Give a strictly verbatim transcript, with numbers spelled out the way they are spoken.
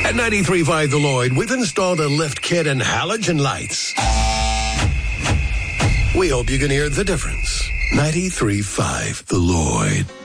At ninety-three point five The Lloyd, we've installed a lift kit and halogen lights. We hope you can hear the difference. ninety-three point five The Lloyd.